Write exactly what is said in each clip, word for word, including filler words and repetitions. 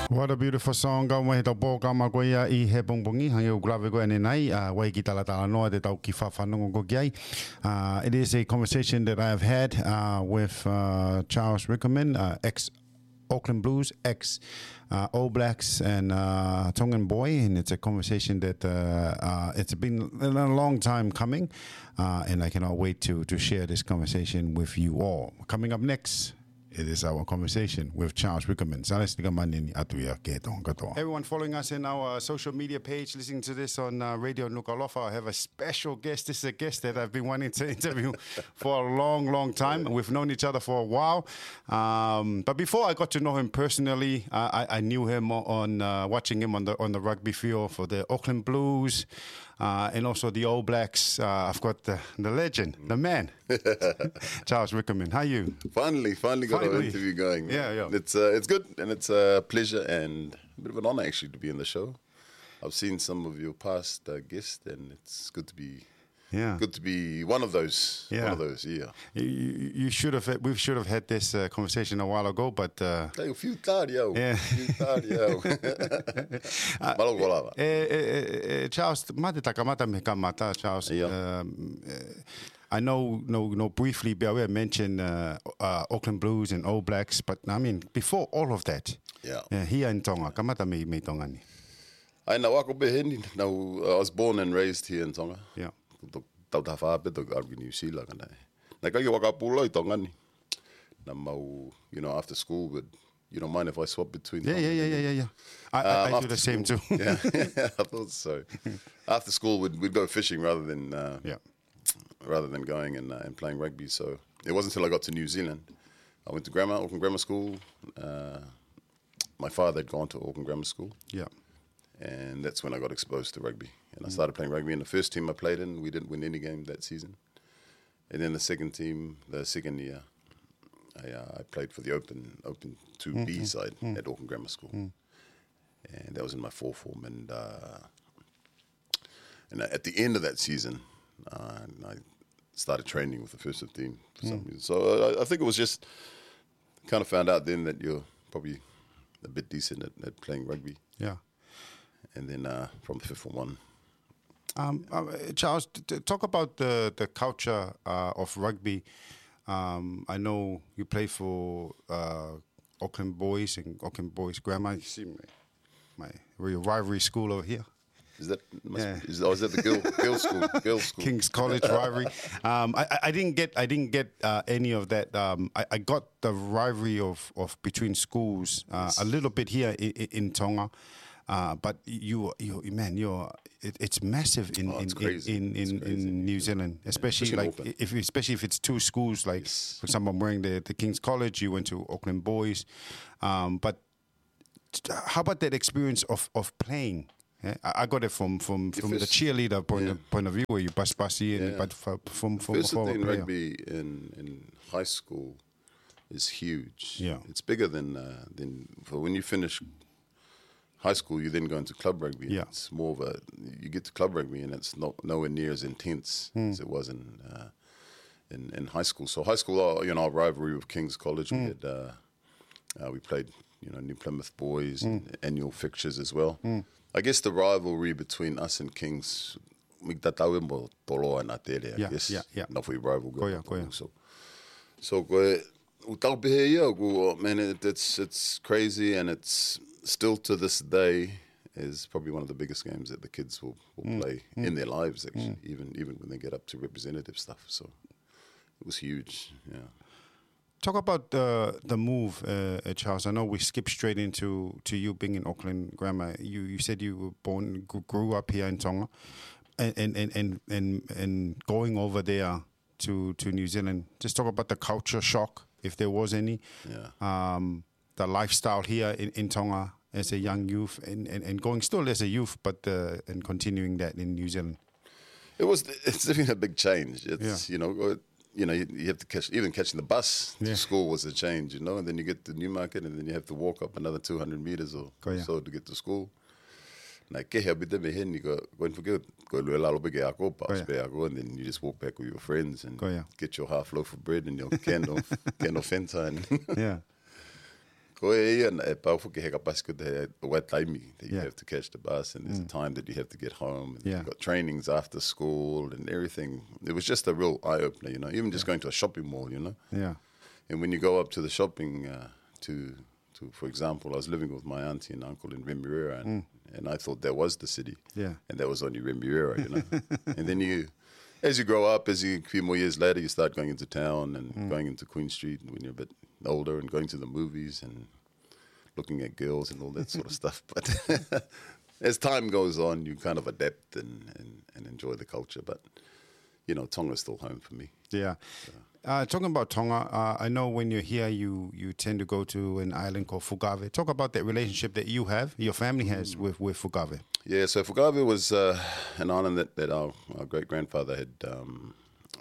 What a beautiful song. Ka mai tau pō ka ma koe ia I he pongpongi. Hangi o grave koe ane nei. Uh, wai ki tala tala noa te tau ki whawhanongo ko ki ai. Uh, it is a conversation that I have had uh, with uh, Charles Rickerman, uh, ex-Auckland Blues, ex uh, All Blacks and uh, Tongan boy. And it's a conversation that uh, uh, it's been a long time coming. Uh, and I cannot wait to, to share this conversation with you all. Coming up next, it is our conversation with Charles Rickerman. Everyone following us in our social media page, listening to this on uh, Radio Nukalofa, I have a special guest. This is a guest that I've been wanting to interview for a long, long time. We've known each other for a while. Um, but before I got to know him personally, uh, I, I knew him on uh, watching him on the on the rugby field for the Auckland Blues. Uh, and also the All Blacks. Uh, I've got the, the legend, the man, Charles Rickerman. How are you? Finally, finally got Finally. our interview going. Yeah, yeah. It's uh, it's good, and it's a pleasure and a bit of an honor actually to be in the show. I've seen some of your past uh, guests, and it's good to be Yeah. good to be one of those. Yeah. One of those. Yeah. You, you should have. We should have had this uh, conversation a while ago, but uh, Hey, few tari au. Yeah. Few tari au. Maloko lava. eh, eh, eh, Charles, mate takamata me kamata, Charles. Yeah. Um, eh, I know, no, no. Briefly, I mentioned uh, uh, Auckland Blues and All Blacks, but I mean, before all of that, Yeah. uh, here in Tonga, kamata me me Tonga ni. I know wako beheni. Now I was born and raised here in Tonga. Yeah. Tau ta wha pe to argi New Zealand kana. Na kai waka pulo I Tonga ni. Na mau, you know, after school, but you don't mind if I swap between Yeah, Tonga yeah, yeah, and- yeah, yeah, yeah. I, Um, I, I do after the same school. too. yeah, I thought so. After school, we'd, we'd go fishing rather than uh, Yeah. rather than going and, uh, and playing rugby. So it wasn't until I got to New Zealand. I went to grammar, Auckland Grammar School. Uh, my father had gone to Auckland Grammar School, Yeah. and that's when I got exposed to rugby. And I started playing rugby. And the first team I played in, we didn't win any game that season. And then the second team, the second year, I, uh, I played for the Open Open two B side at Auckland Grammar School, and that was in my fourth form. And uh, and at the end of that season, uh, I started training with the first team for some reason. So I, I think it was just kind of found out then that you're probably a bit decent at, at playing rugby, Yeah. and then uh, from the fifth form on. Um, uh, Charles, t- t- talk about the the culture uh, of rugby. Um, I know you play for uh, Auckland Boys and Auckland Boys Grammar. You see my, my real rivalry school over here, Is that must, Yeah. is, oh, is that the girl girls school girls school? King's College rivalry. Um, I, I- I didn't get I didn't get uh, any of that. Um, I, I got the rivalry of, of between schools uh, a little bit here in, in Tonga. Uh, but you, you, man, you're it, it's massive in Oh, in, it's crazy. in, in, It's in, crazy. in New Zealand, especially, Especially in like Auckland. if especially if it's two schools. Like Yes. for example, I'm wearing the, the King's College. You went to Auckland Boys, um, but t- how about that experience of of playing? Yeah, I I got it from from, from the first- cheerleader point yeah. of point of view, where you bus busy, and Yeah. but from from from First from a thing player. rugby in, in high school is huge. Yeah. It's bigger than uh, than for when you finish high school. You then go into club rugby. Yeah. It's more of a you get to club rugby and it's not nowhere near as intense Hmm. as it was in uh, in in high school. So high school, uh, you know, our rivalry with King's College. Hmm. We had uh, uh, we played you know New Plymouth Boys Hmm. and annual fixtures as well. I guess the rivalry between us and Kings. Migtatau mo tolo na tele. I Yeah, guess. yeah, yeah. Not for rival. Koia, koia. So, so koe, utau pehe ia, ko, man, it, it's it's crazy, and it's still to this day is probably one of the biggest games that the kids will, will play in their lives. Actually, even even when they get up to representative stuff. So, it was huge. Yeah. Talk about the the move, uh, uh, Charles. I know we skipped straight into to you being in Auckland Grammar. You you said you were born, gr- grew up here in Tonga, and and and and and, and going over there to to New Zealand. Just talk about the culture shock, if there was any. Yeah. Um, the lifestyle here in, in Tonga as a young youth, and, and, and going still as a youth, but uh, and continuing that in New Zealand. It was. It's definitely a big change. It's Yeah. you know. You know, you, you have to catch, even catching the bus Yeah. to school was a change, you know, and then you get to Newmarket and then you have to walk up another two hundred meters or Koia. so to get to school. Nā ke hea bita me hen, you go, go and forget, go lue lalo bige ako, paus Koia. pe ako, and then you just walk back with your friends and Koia. get your half loaf of bread and your can of, can of Fanta. And Yeah. Ko e ia na e pau whuki he ka pasika te wai taimi that you Yeah. have to catch the bus and there's a time that you have to get home and Yeah. you've got trainings after school and everything. It was just a real eye-opener, you know, even just going to a shopping mall, you know. Yeah. And when you go up to the shopping, uh, to, to, for example, I was living with my auntie and uncle in Remuera and, and I thought that was the city. Yeah. And that was only Remuera, you know. And then you, as you grow up, as you, a few more years later, you start going into town and going into Queen Street when you're a bit older and going to the movies and looking at girls and all that sort of stuff. But as time goes on, you kind of adapt and, and, and enjoy the culture. But, you know, Tonga's still home for me. Yeah. Uh, talking about Tonga, uh, I know when you're here, you, you tend to go to an island called Fugave. Talk about that relationship that you have, your family has with, with Fugave. Yeah, so Fugave was uh, an island that, that our, our great-grandfather had um,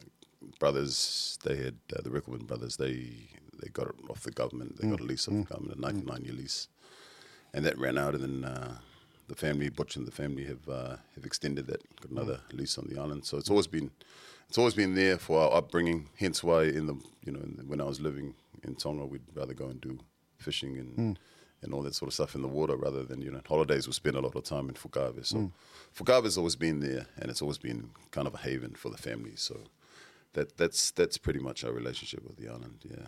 brothers. They had, uh, the Rickleman brothers, they they got it off the government. They got a lease off the government, a ninety-nine year lease. And that ran out, and then uh, the family, Butch and the family, have uh, have extended that, got another lease on the island. So it's always been it's always been there for our upbringing, hence why in the, you know, in the, when I was living in Tonga, we'd rather go and do fishing and mm. and all that sort of stuff in the water rather than, you know, holidays we spend a lot of time in Fugave. So mm. Fugave's always been there, and it's always been kind of a haven for the family. So that that's that's pretty much our relationship with the island, yeah.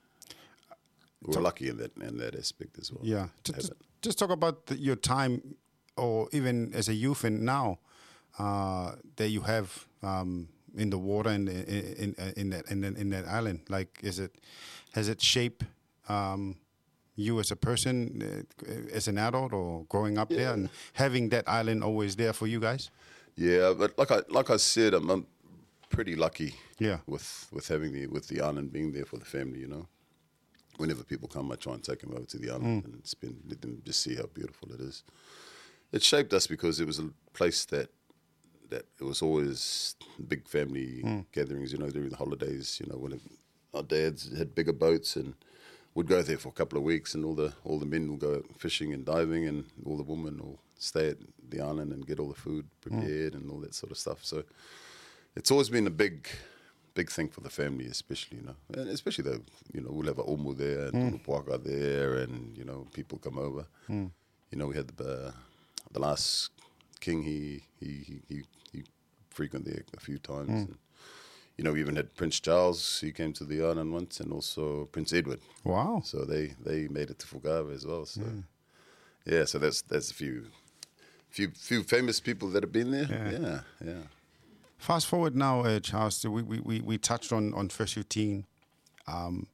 We're talk, lucky in that in that aspect as well. Yeah. Just, just talk about the, your time, or even as a youth and now, uh, that you have um, in the water and in, in in that in, in that island. Like, is it has it shaped um, you as a person, uh, as an adult, or growing up yeah. there and having that island always there for you guys? Yeah, but like I like I said, I'm, I'm pretty lucky. Yeah. With with having the with the island being there for the family, you know. Whenever people come, I try and take them over to the island mm. and spend, let them just see how beautiful it is. It shaped us because it was a place that that it was always big family mm. gatherings, you know, during the holidays. You know, when it, our dads had bigger boats and we'd go there for a couple of weeks, and all the all the men will go fishing and diving, and all the women will stay at the island and get all the food prepared mm. and all that sort of stuff. So it's always been a big. Big thing for the family, especially, you know, and especially though, you know, we'll have a omu there and mm. Puaka there, and you know, people come over. Mm. You know, we had the uh, the last king. He he he he frequented there a few times. Mm. And, you know, we even had Prince Charles. He came to the island once, and also Prince Edward. Wow! So they, they made it to Fugave as well. So mm. yeah, so that's that's a few few few famous people that have been there. Yeah, yeah. yeah. Fast forward now, uh, Charles. We, we, we, we touched on, on First fifteen. Um,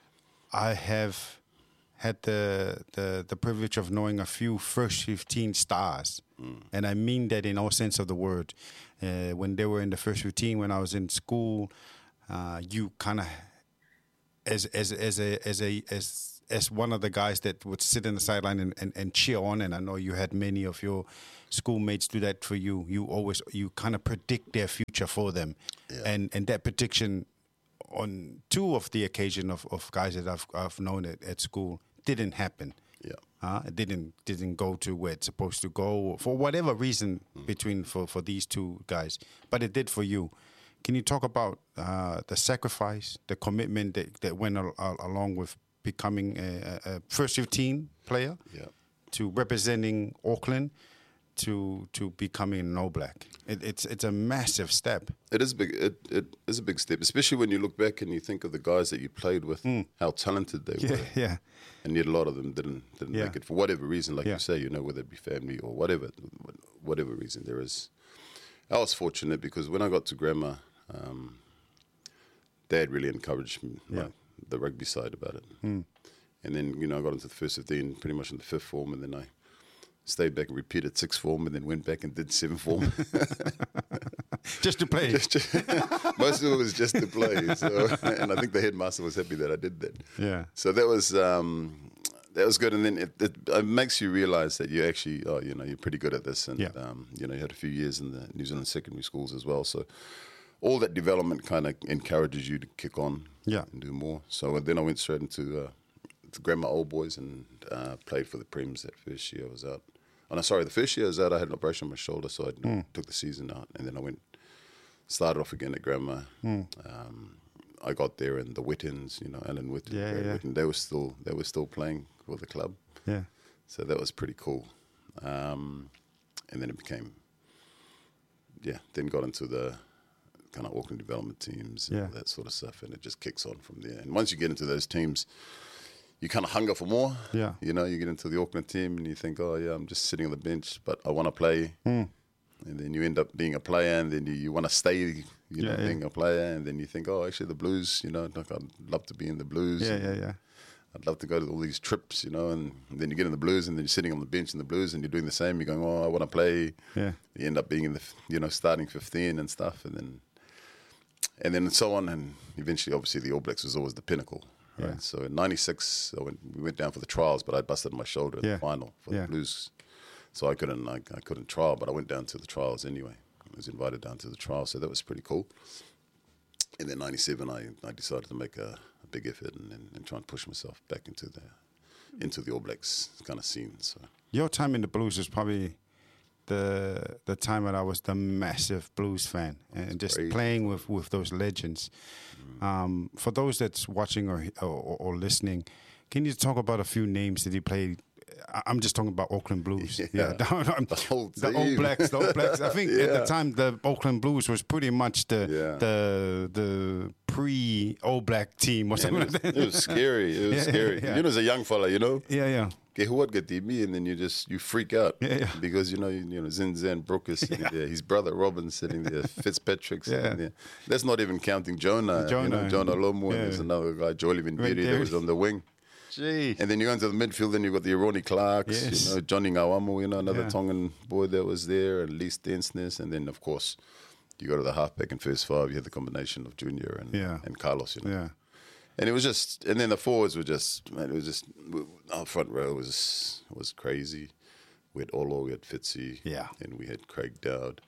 I have had the, the the privilege of knowing a few First fifteen stars, mm. and I mean that in all sense of the word. Uh, when they were in the First fifteen, when I was in school, uh, you kind of, as as as a as a as as one of the guys that would sit in the sideline and, and, and cheer on, and I know you had many of your schoolmates do that for you. You always, you kind of predict their future for them. Yeah. And and that prediction on two of the occasion of, of guys that I've I've known at, at school didn't happen. Yeah. Uh, it didn't didn't go to where it's supposed to go for whatever reason mm. between for, for these two guys. But it did for you. Can you talk about uh, the sacrifice, the commitment that, that went al- al- along with becoming a, a First fifteen player, yeah. to representing Auckland, to to becoming an All Black? It, it's it's a massive step. It is big. It it is a big step, especially when you look back and you think of the guys that you played with, mm. how talented they yeah, were. Yeah, and yet a lot of them didn't didn't yeah. make it for whatever reason, like yeah. you say, you know, whether it be family or whatever, whatever reason there is. I was fortunate because when I got to grammar, um, Dad really encouraged me, yeah. like, the rugby side about it. Mm. And then, you know, I got into the first fifteen, pretty much in the fifth form, and then I stayed back and repeated sixth form, and then went back and did seventh form. Just to play. just, just, most of it was just to play. So, and I think the headmaster was happy that I did that. Yeah. So that was um, that was good, and then it, it, it makes you realise that you actually, oh, you know, you're pretty good at this, and yeah. um, you know, you had a few years in the New Zealand secondary schools as well. So all that development kind of encourages you to kick on, yeah. and do more. So then I went straight into uh, to Grammar Old Boys and uh, played for the Prems that first year I was out. Oh, no, sorry, the first year I was out, I had an operation on my shoulder, so I mm. took the season out, and then I went, started off again at Grammar. Mm. Um, I got there, and the Wittens, you know, Alan Witten, Yeah, Brad yeah. Witten, they were still they were still playing for the club. Yeah. So that was pretty cool. Um, and then it became, yeah, then got into the kind of Auckland development teams and Yeah. all that sort of stuff, and it just kicks on from there. And once you get into those teams, you kind of hunger for more. Yeah. You know, you get into the Auckland team and you think, oh, yeah, I'm just sitting on the bench, but I want to play. Mm. And then you end up being a player, and then you, you want to stay, you know, Yeah, yeah. being a player. And then you think, oh, actually, the Blues, you know, like I'd love to be in the Blues. Yeah, and yeah, yeah. I'd love to go to all these trips, you know. And then you get in the Blues, and then you're sitting on the bench in the Blues, and you're doing the same. You're going, oh, I want to play. Yeah. You end up being in the, you know, starting fifteen and stuff, and then, and then so on. And eventually, obviously, the All Blacks was always the pinnacle. Right. Yeah. So in ninety-six, I went, we went down for the trials, but I busted my shoulder at Yeah. the final for Yeah. the Blues. So I couldn't, I, I couldn't trial, but I went down to the trials anyway. I was invited down to the trials, so that was pretty cool. And then ninety-seven, I, I decided to make a, a big effort and, and, and try and push myself back into the into the All Blacks kind of scene. So Your time in the Blues was probably the the time that I was the massive Blues fan, and just crazy. playing with, with those legends. Um, for those that's watching or, or or listening, can you talk about a few names that you played? I- I'm just talking about Auckland Blues. Yeah. the, the whole the team. All Blacks. The All Blacks. I think at Yeah. the time the Auckland Blues was pretty much the Yeah. the the pre All Black team or Man, something it, like was, that. it was scary. It was Yeah, scary. yeah. You know, as a young fella, you know, Yeah, yeah. okay, who would get me, and then you just you freak out. Yeah, yeah. Because you know, you, you know, Zinzan Brooke is sitting there, his brother Robin sitting there, Fitzpatrick sitting Yeah. there. That's not even counting Jonah. Jonah. You know, Jonah Lomu, Yeah. and there's another guy, Jolie Van Beery, that was on the wing. Gee. And then you go into the midfield, and you've got the Ironi Clarks, Yes. you know, Johnny Ngawamu, you know, another Yeah. Tongan boy that was there, and Lee Stensness, and then of course you go to the halfback and first five, you had the combination of Junior and Yeah. and Carlos, you know. Yeah. And it was just, and then the forwards were just, man, it was just, our front row was was crazy. We had Olo, we had Fitzy, Yeah. and we had Craig Dowd.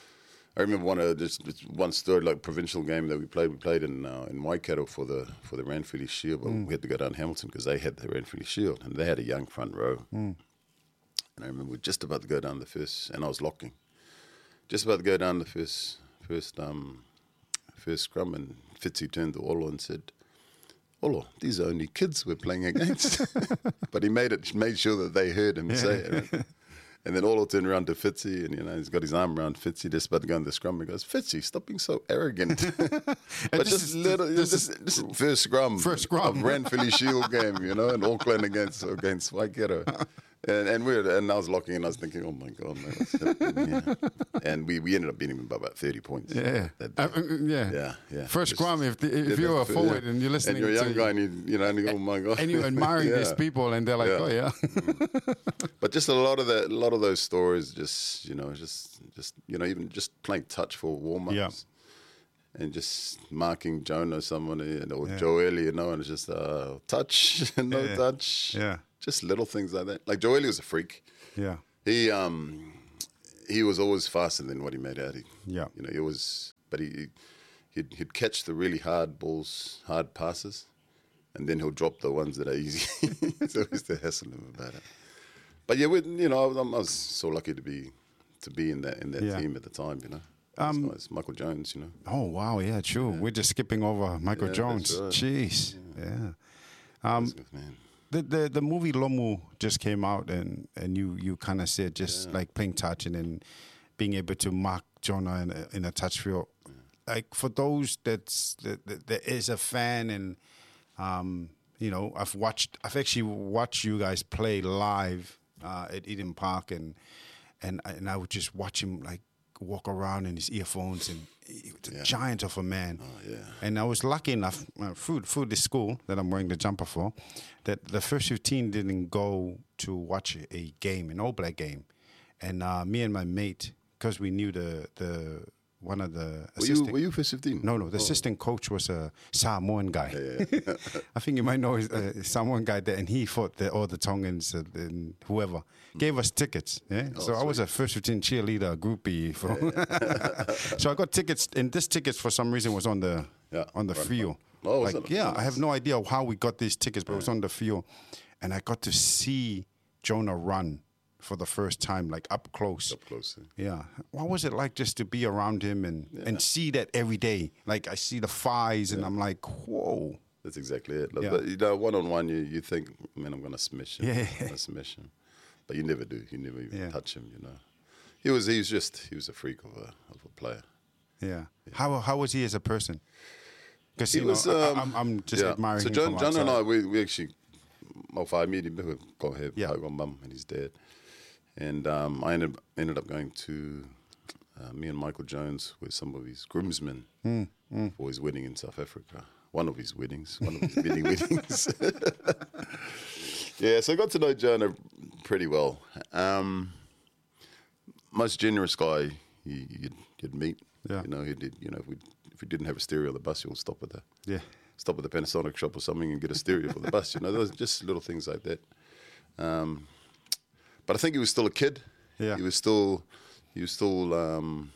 I remember one of just just one story, like provincial game that we played. We played in uh, in Waikato for the for the Ranfurly Shield, but we had to go down Hamilton because they had the Ranfurly Shield, and they had a young front row. And I remember we were just about to go down the first, and I was locking, just about to go down the first first um first scrum, and Fitzy turned to Olo and said, Olo, these are only kids we're playing against. But he made it, made sure that they heard him say it. Right? And then Olo turned around to Fitzy, and you know he's got his arm around Fitzy, just about to go in the scrum. He goes, "Fitzy, stop being so arrogant." But this just is- little, this just, just first scrum, First scrum. of Ranfurly Shield game, you know, in Auckland against against Waikato. And and we were, and I was locking, and I was thinking, oh my god, man, what's happening here? And we, we ended up beating him by about thirty points. Yeah. That Uh, day. uh, yeah. Yeah, yeah. First Just- scrum, if, the, if Yeah, you're a the- forward yeah. and you're listening and you're a young to, guy, and you, you know, and you go, oh my god, and you're admiring these Yeah. people, and they're like, Yeah. oh yeah, But just a lot of that, a lot of those stories, just you know, just just you know, even just playing touch for warm ups, Yeah. and just marking Jonah, someone, you know, or Yeah. Joeli, you know, and it's just uh, touch, no Yeah. touch, yeah, just little things like that. Like Joeli was a freak. yeah, He um he was always faster than what he made out. He, yeah, you know, he was, but he he'd, he'd catch the really hard balls, hard passes, and then he'll drop the ones that are easy. So we used to hassle him about it. But yeah, we, you know, I was, I was so lucky to be to be in that in that Yeah. team at the time. You know, Um, those guys, Michael Jones. You know, Oh wow, yeah, true. We're just skipping over Michael Yeah, Jones. that's right. Jeez, yeah. Um, man. the, the the movie Lomu just came out, and, and you, you kind of said just Yeah. like playing touch and then being able to mark Jonah in a, in a touch field. Like for those that's that, that there is a fan, and um, you know, I've watched, I've actually watched you guys play live uh, at Eden Park, and and and I would just watch him like walk around in his earphones, and he was a Yeah. giant of a man. Oh yeah, And I was lucky enough uh, through through this school that I'm wearing the jumper for, that the first fifteen didn't go to watch a, a game, an All Black game, and uh, me and my mate, because we knew the the one of the were you assistant. were you for fifteen? no, no, the assistant coach was a Samoan guy. I think you might know his, uh, Samoan guy there, and he fought the, all the Tongans uh, and whoever gave us tickets. Yeah, so I was a first fifteen cheerleader groupie. For so I got tickets, and this tickets for some reason was on the Yeah, on the right, field. right. Oh, was like, it? yeah, I Nice. have no idea how we got these tickets, but it was on the field, and I got to see Jonah run for the first time, like up close. Up close. Yeah. yeah. What was it like just to be around him and, Yeah. and see that every day? Like I see the thighs and Yeah. I'm like, whoa. That's exactly it. Like, Yeah. But, you know, one on one, you you think, man, I'm gonna smash him. Yeah. I'm gonna smash him. But you never do. You never even Yeah. touch him. You know. He was he was just he was a freak of a of a player. Yeah. yeah. How how was he as a person? Because He you know, was. I, Um, I'm, I'm just yeah. admiring So him John, from John and outside. I, we we actually, my father met him. We got here, Yeah. my mum and his dad, and um, I ended ended up going to uh, me and Michael Jones were some of his groomsmen Mm, mm. for his wedding in South Africa. One of his weddings, one of his wedding weddings. Yeah, so I got to know Jonah pretty well. Um, most generous guy you, you'd, you'd meet. Yeah. You know, he did. You know, if we if we didn't have a stereo on the bus, he'll stop at the Yeah. stop at the Panasonic shop or something and get a stereo for the bus. You know, those just little things like that. Um, but I think he was still a kid. Yeah. He was still. He was still. Um,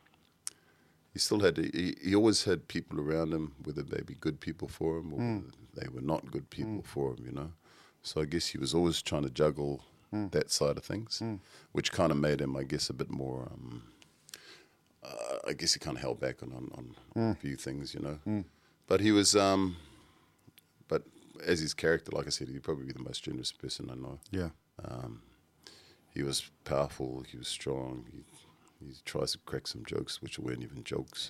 he still had. He, he always had people around him, whether they be good people for him or Mm. they were not good people for him. You know. So I guess he was always trying to juggle that side of things, which kind of made him, I guess, a bit more. Um, uh, I guess he kind of held back on on, on a few things, you know. But he was. Um, but as his character, like I said, he'd probably be the most generous person I know. Yeah. Um, he was powerful. He was strong. He, he tries to crack some jokes, which weren't even jokes.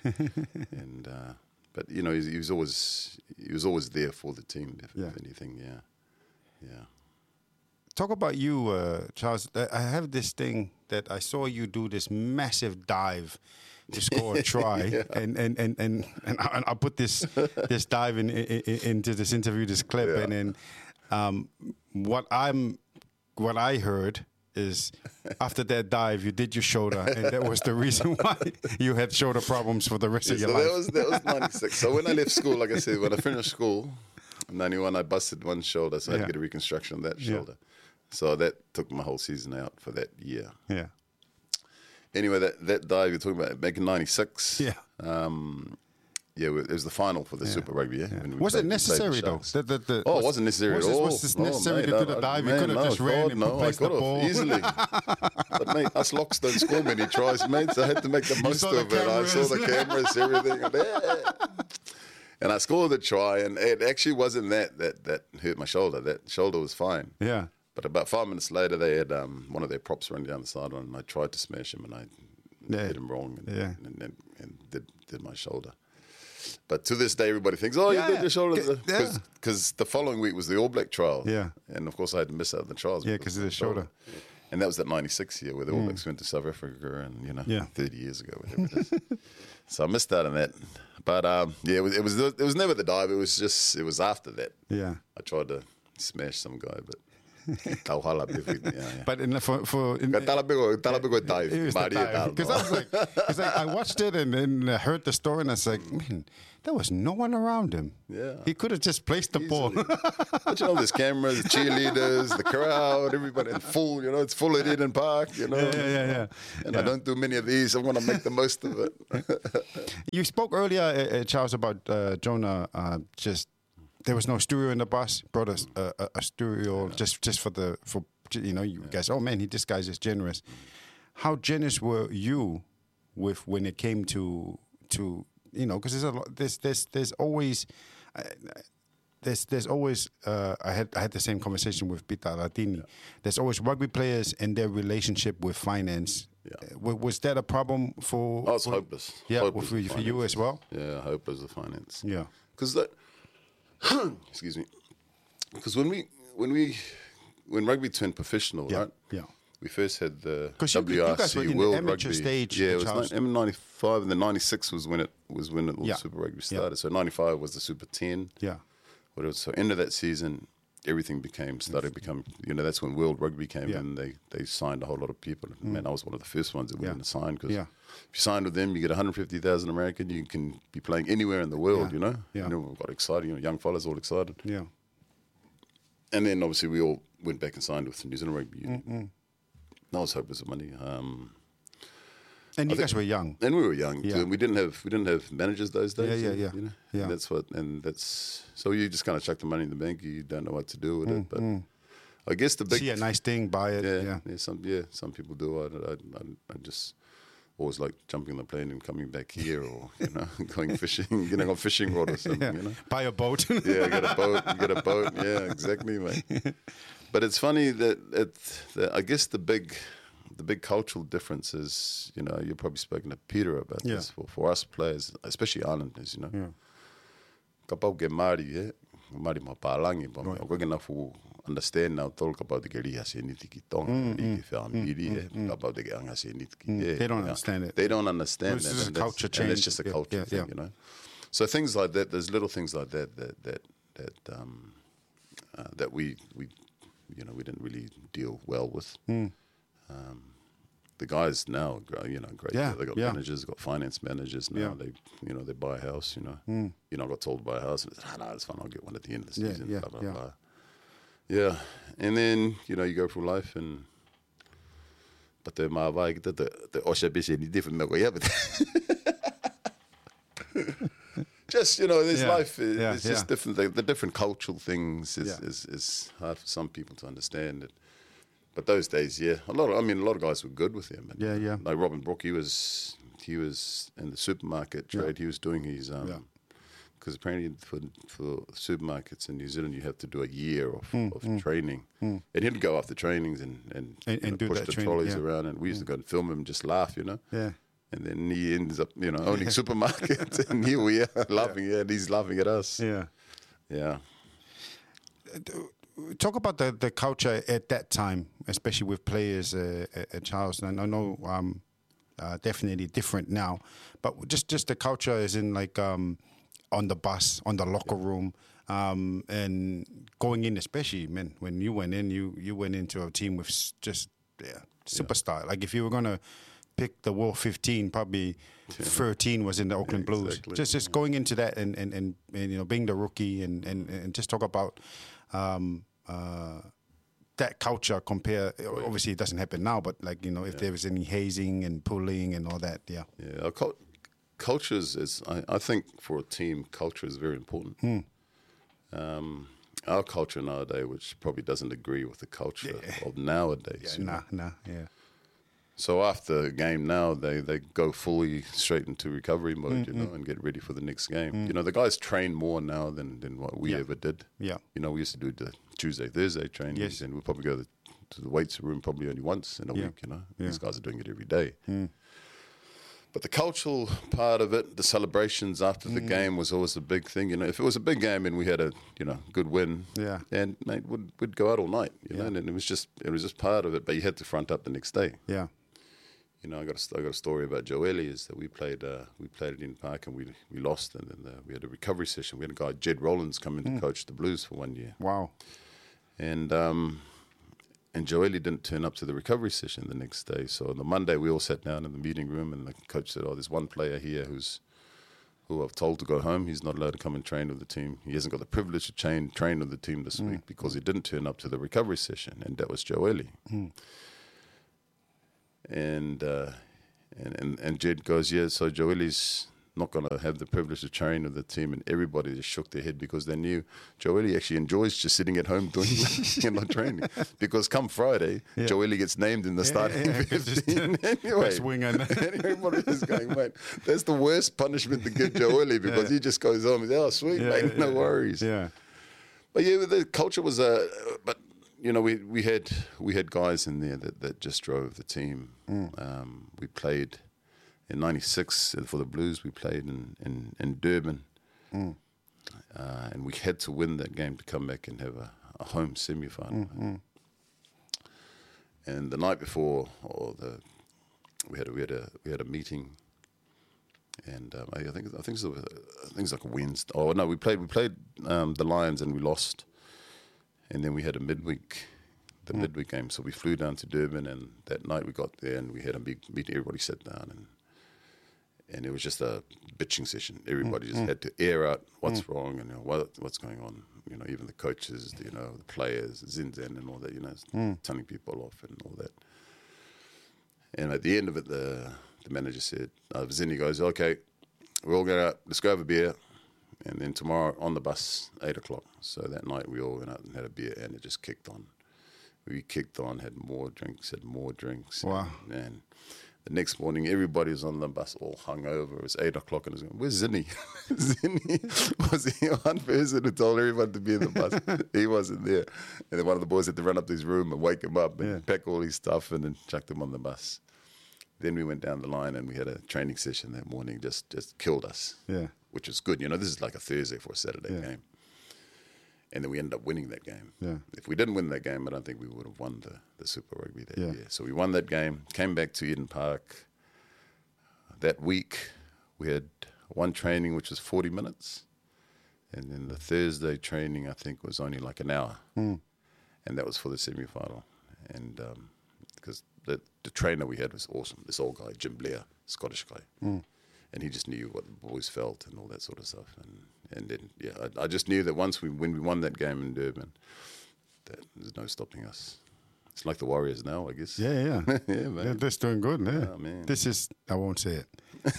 and uh, but you know, he, he was always he was always there for the team. If, Yeah. if anything, yeah, yeah. Talk about you, uh, Charles. I I have this thing that I saw you do this massive dive to score a try, Yeah. and and and and and I, I put this this dive in, in, in into this interview, this clip, Yeah. and then um, what I'm what I heard is after that dive you did your shoulder, and that was the reason why you had shoulder problems for the rest Yeah, of so your life. that was that was ninety-six. So when I left school, like I said, when I finished school, in ninety-one, I busted one shoulder, so I had Yeah. to get a reconstruction of that Yeah. shoulder. So that took my whole season out for that year. Yeah, Anyway, that, that dive you're talking about back in ninety-six. yeah. Um, yeah, it was the final for the Super Rugby. Yeah, when we Was played- it we played the necessary though? Sharks. The, the, the, Oh, was- it wasn't necessary was at this, all. Was this No, necessary mate, to do I- the I- dive? you man, could have no, just ran God, and no, I placed the could have, ball. easily. But mate, us locks don't score many tries, mate. So I had to make the most saw of the it. I saw the cameras. cameras, everything. And, yeah. And I scored the try, and it actually wasn't that that that hurt my shoulder. That shoulder was fine. Yeah. But about five minutes later, they had um, one of their props running down the sideline, and I tried to smash him, and I Yeah. hit him wrong, and, Yeah. and, and, and did, did my shoulder. But to this day, everybody thinks, "Oh, Yeah. you did your shoulder," Yeah. because the following week was the All Black trial. Yeah. And of course, I had to miss out on the trials. Yeah, 'cause of the shoulder. And that was that ninety-six year where the All Blacks went to South Africa, and you know, Yeah. thirty years ago, whatever it is. So I missed out on that. But um, yeah, it was, it was it was never the dive. It was just it was after that. Yeah. I tried to smash some guy, but tauhala bifi, yeah, yeah. But in, for for in, Ka talabigo talabigo dive. it was the Maria dive. Dal, Because no. I was like, because I, I watched it and then I heard the story and I was like, man, there was no one around him. Yeah. He could have just placed the ball. Easily. But you know, there's cameras, the cheerleaders, the crowd, everybody in full, you know, it's full at Eden Park, you know. Yeah, yeah, yeah, yeah. And Yeah. I don't do many of these. I want to make the most of it. You spoke earlier, uh, uh, Charles, about uh, Jonah. Uh, just there was no stereo in the bus. Brought us a, a, a stereo just just for the for you know you guys. Oh man, he this guy's just generous. How generous were you with when it came to to you know because there's a lot there's there's there's always. Uh, There's, there's always. Uh, I had, I had the same conversation with Pita Latini. There's always rugby players and their relationship with finance. Yeah. Uh, wa- was that a problem for? Oh, it's for- hopeless. Yeah, Hopeless for, with for you as finances. well. Yeah, hopeless with finance. Yeah. Because that, excuse me, because when we when we when rugby turned professional, Yeah. right? Yeah. We first had the 'Cause you- you W R C guys were in the World amateur Rugby stage, Yeah, it was Charles. M ninety-five, and then ninety-six was when it was when it all Yeah. Super Rugby Yeah. started. So ninety-five was the Super ten. Yeah. Whatever. So end of that season, everything became started become. You know, that's when World Rugby came Yeah. in. They they signed a whole lot of people. Man, I was one of the first ones that went Yeah. in to sign because Yeah. if you signed with them, you get one hundred fifty thousand American. You can be playing anywhere in the world. Yeah. You know. Yeah. And everyone got excited. You know, young fellas all excited. Yeah. And then obviously we all went back and signed with the New Zealand Rugby Union. Mm-mm. That was hopeless of money. Um, And you I think- guys were young. and we were young Yeah. too, and we didn't have we didn't have managers those days. Yeah, yeah, you- yeah. You know? Yeah. And that's what, and that's so you just kind of chuck the money in the bank. You don't know what to do with it. But I guess the big see a nice thing, buy it. yeah, Yeah, yeah, some yeah, some people do. I, I, I, I just always like jumping on the plane and coming back here, or you know, going fishing, getting on fishing rod or something. yeah. You know, Buy a boat. yeah, get a boat, get a boat. Yeah, exactly, mate. But it's funny that it. That I guess the big, the big cultural difference is, you know, you've probably spoken to Peter about Yeah. this. For, for us players, especially Islanders, you know, Yeah. ka pau ke Māori, yeah, Māori mapalangi, but Right. we're gonna for understand now. Talk about the geria se niti ki tonga, Mm, ni ki whaamiri, yeah, about the anga se niti ki. Yeah, They don't you know. understand it. They don't understand It's that. just a and that's- culture and it's change. just a Yeah, culture yeah, thing, yeah. you know. So things like that. There's little things like that that that that um, uh, that we we you know we didn't really deal well with. Hmm. Um, the guys now, are, you know, great. Yeah, They got yeah. managers, got finance managers now. Yeah. They, you know, they buy a house. You know, Mm. you know, I got told to buy a house, and it's, ah, no, it's fine. I'll get one at the end of the Yeah, season. yeah, blah blah yeah. blah. Yeah, and then you know you go through life and. But the maavai kita the the osha bisi ni different me yeah, but just you know, this Yeah, life is yeah, it's just yeah. different. The, the different cultural things is, Yeah. is is hard for some people to understand it. But those days, yeah, a lot. Of, I mean, a lot of guys were good with him. And, Yeah, yeah. Like Robin Brook, he was he was in the supermarket trade. He was doing his um, Yeah. because apparently for for supermarkets in New Zealand you have to do a year of, Hmm, of training, and he'd go after trainings and and, And- you and know, do push that the training, trolleys yeah. around, and we used to go and film him, and just laugh, you know. Yeah. And then he ends up, you know, owning supermarkets, and here we are laughing, yeah, and he's laughing at us. Yeah. Yeah. Talk about the, the culture at that time, especially with players uh, at, at Charles. And I know um, uh, definitely different now, but just, just the culture is in like um, on the bus, on the locker room, um, and going in, especially, man, when you went in, you, you went into a team with s- just yeah, superstar. Like if you were going to pick the World fifteen, probably thirteen was in the Auckland Blues. Exactly. Just just going into that and, and, and, and you know being the rookie and, and, and just talk about um, uh, that culture. Compare obviously it doesn't happen now, but like you know if there was any hazing and pulling and all that, yeah, Yeah, our cul- cultures is. I, I think for a team, culture is very important. Hmm. Um, our culture nowadays, which probably doesn't agree with the culture of nowadays. yeah, you know. nah, nah, yeah, So after a game now, they, they go fully straight into recovery mode, Mm, you know, and get ready for the next game. You know, the guys train more now than, than what we Yeah. ever did. yeah, You know, we used to do the Tuesday, Thursday trainings, Yes. and we'd probably go to the, to the weights room probably only once in a Yeah. week, you know. Yeah. These guys are doing it every day. Mm. But the cultural part of it, the celebrations after Mm. the game was always a big thing. You know, if it was a big game and we had a, you know, good win, yeah, and mate, we'd, we'd go out all night, you know, Yeah. and it was just it was just part of it. But you had to front up the next day. yeah, You know, I got a, I got a story about Joeli is that we played uh, we played it in Park and we we lost, and then uh, we had a recovery session. We had a guy Jed Rollins come in to coach the Blues for one year, wow, and um, and Joeli didn't turn up to the recovery session the next day. So on the Monday we all sat down in the meeting room, and the coach said, "Oh, there's one player here who's who I've told to go home. He's not allowed to come and train with the team. He hasn't got the privilege to train train with the team this week because he didn't turn up to the recovery session, and that was Joeli." And, uh, and and and Jed goes, yeah, so Joeli's not going to have the privilege to train with the team, and everybody just shook their head because they knew Joeli actually enjoys just sitting at home doing you know, training. Because come Friday, Yeah. Joeli gets named in the starting yeah, just- fifteen anyway. best winger. And everybody is going, mate, that's the worst punishment to give Joeli because he just goes home and says, oh, sweet, Yeah, mate, no yeah, worries. yeah, But yeah, the culture was a. Uh, but you know, we we had we had guys in there that, that just drove the team. Um, we played in ninety-six for the Blues. We played in in, in Durban, uh, and we had to win that game to come back and have a, a home semi-final. And the night before, or the we had a, we had a we had a meeting. And um, I I think I think it's a, I think it's like a Wednesday. Oh no, we played we played um, the Lions and we lost, and then we had a midweek, the midweek game. So we flew down to Durban, and that night we got there and we had a big meeting. Everybody sat down, and and it was just a bitching session. Everybody just had to air out what's wrong and you know, what what's going on. You know, even the coaches, you know, the players, Zinzan and all that. You know, telling people off and all that. And at the end of it, the the manager said, uh, Zinni goes, okay, we're all going out, let's go have a beer. And then tomorrow on the bus, eight o'clock. So that night we all went out and had a beer and it just kicked on. we kicked on, had more drinks, had more drinks. Wow. And, and the next morning, everybody was on the bus all hungover. It was eight o'clock, and I was going, where's Zinni? Zinni was the one person who told everyone to be in the bus. He wasn't there. And then one of the boys had to run up to his room and wake him up and Yeah. pack all his stuff and then chucked him on the bus. Then we went down the line and we had a training session that morning, just, just killed us, Yeah. which is good. You know, this is like a Thursday for a Saturday Yeah. game. And then we ended up winning that game. Yeah. If we didn't win that game, I don't think we would have won the, the Super Rugby that Yeah. year. So we won that game, came back to Eden Park. That week, we had one training, which was forty minutes. And then the Thursday training, I think, was only like an hour. Mm. And that was for the semi-final. And um, because the, the trainer we had was awesome. This old guy, Jim Blair, Scottish guy. Mm. And he just knew what the boys felt and all that sort of stuff. And and then, yeah, I, I just knew that once we, when we won that game in Durban, that there's no stopping us. It's like the Warriors now, I guess. Yeah, yeah. yeah, Yeah, man. that's doing good. Yeah. Oh, man. This is, I won't say it.